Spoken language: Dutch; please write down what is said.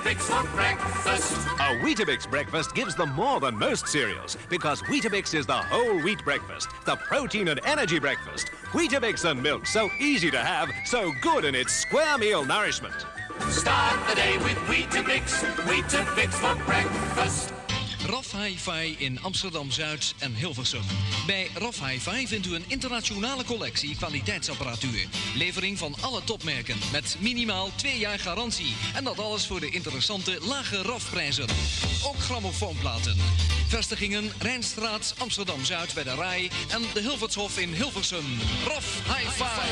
Weetabix for breakfast. A Weetabix breakfast gives them more than most cereals, because Weetabix is the whole wheat breakfast, the protein and energy breakfast. Weetabix and milk, so easy to have, so good in its square meal nourishment. Start the day with Weetabix. Weetabix for breakfast. RAF Hi-Fi in Amsterdam-Zuid en Hilversum. Bij RAF Hi-Fi vindt u een internationale collectie kwaliteitsapparatuur. Levering van alle topmerken met minimaal 2 jaar garantie. En dat alles voor de interessante lage RAF-prijzen. Ook grammofoonplaten. Vestigingen Rijnstraat, Amsterdam-Zuid bij de RAI en de Hilvershof in Hilversum. RAF Hi-Fi.